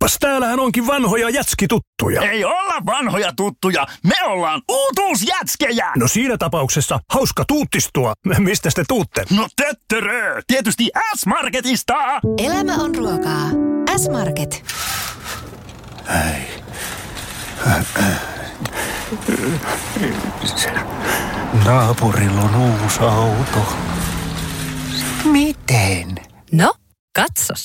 Kappas, täällähän onkin vanhoja jätskituttuja. Ei olla vanhoja tuttuja, me ollaan uutuusjätskejä! No siinä tapauksessa hauska tuuttistua. Mistä te tuutte? No töttörö, tietysti S-Marketista! Elämä on ruokaa. S-Market. Naapurilla on uusi auto. Miten? No, katsos.